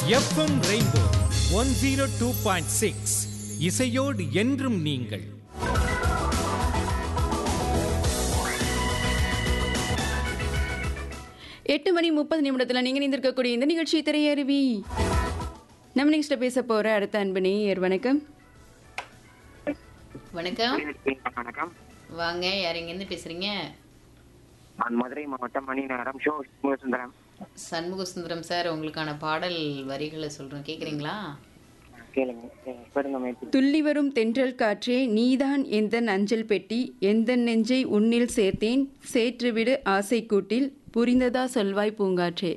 FM rainbow 102.6 இசையோடு என்றும் நீங்கள். எட்டு மணி 30 நீங்கள் இருந்திருக்கக்கூடிய இந்த நிகழ்ச்சி திரையருவி. நம்ம நெக்ஸ்ட் பேச போற அடுத்த அன்பு நேயர். வணக்கம். வணக்கம். வணக்கம். வாங்க, யார் எங்கேருந்து பேசுறீங்க? நான் மதுரை மாவட்டம் மணிநகரம் ஷோ சுந்தரம். சண்முக சுந்தரம் சார், உங்களுக்கான பாடல் வரிகளை சொல்றோம், கேக்குறீங்களா? கேளுங்க, பெருங்க முயற்சி. துள்ளி வரும் தென்றல் காற்றே நீதான் எந்தன் அஞ்சல் பெட்டி, எந்தன் நெஞ்சை உன்னில் சேர்த்தேன், சேற்றுவிடு ஆசை கூட்டில், புரிந்ததா சொல்வாய் பூங்காற்றே.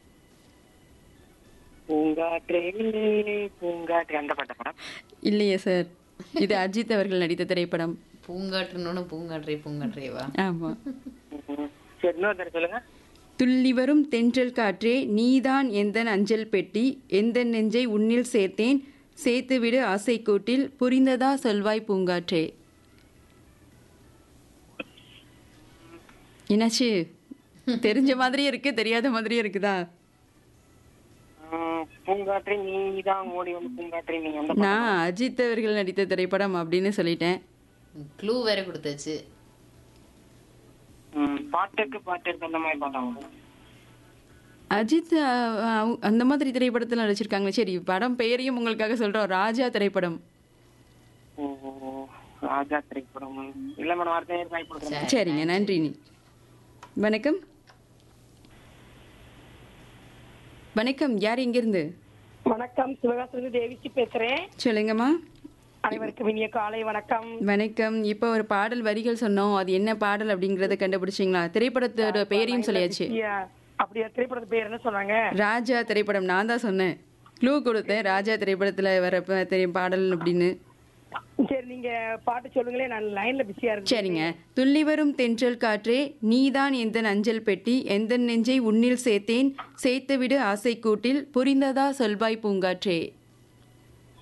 பூங்காற்றே பூங்காற்றே அந்த பாட்ட படம் இல்லையே சார், இது அஜித் அவர்கள் நடித்த திரைப்படம். பூங்காற்றுன்னு பூங்காற்றே பூங்காற்றேவா? ஆமா. சரி, இன்னொரு தடவை சொல்லுங்க. துள்ளி வரும் தென்றல் காற்றே நீதான் எந்தன் அஞ்சல் பெட்டி, எந்தன் நெஞ்சை உன்னில் சேர்த்தேன், சேர்த்துவிடு ஆசை கூட்டில், புரிந்ததா சொல்வாய் பூங்காற்றே. என்னாச்சு? தெரிஞ்ச மாதிரியே இருக்கு, தெரியாத மாதிரியே இருக்குதா? பூங்காற்றே நீதான் ஓடி வந்து பூங்காற்றே நீ அந்த நான் அஜித் அவர்கள் நடித்த திரைப்படம் அப்படின்னு சொல்லிட்டேன். க்ளூ வேற கொடுத்தாச்சு. பாட்டுக்கு பாட்டுக்கு அந்த மாதிரி பாட்டாங்க. அஜித் அந்த மாதிரி திரைப்படத்தில் நடிச்சிருக்காங்களே. சரி, படம் பெயரையும் உங்களுக்காக சொல்றோம். ராஜா திரைப்படம். ராஜா திரைப்படம் இல்ல மேடம், அடுத்த நேரம் வாய்ப்பு கொடுக்குறேன். சரிங்க, நன்றி. வணக்கம். வணக்கம், யார் எங்கிருந்து? வணக்கம், சிவகாசிலிருந்து தேவிச்சி பேசுறேன். சொல்லுங்கம்மா. அனைவருக்கும் இனிய காலை வணக்கம். வணக்கம். இப்போ ஒரு பாடல் வரிகள் சொன்னோம், அது என்ன பாடல் அப்படிங்கறத கண்டுபிடிச்சிங்களா? திரைப்படத்தோட பெயரையும் சொல்லியாச்சு. அப்படியா? திரைப்படத்து பேர் என்ன சொன்னாங்க? ராஜா திரைப்படம். நான் தான் சொன்னேன், க்ளூ கொடுத்தேன், ராஜா திரைப்படத்துல வர தெரியும் பாடல் அப்படின்னு. சரி, நீங்க பாட்டு சொல்லுங்களே, நான் லைன்ல பிஸியா இருக்கேன். சரிங்க. துள்ளி வரும் தென்றல் காற்றே நீதான் எந்தன் அஞ்சல் பெட்டி, எந்தன் நெஞ்சை உன்னில் சேர்த்தேன், சேர்த்துவிடு ஆசை கூட்டில், புரிந்ததா சொல்வாய் பூங்காற்றே.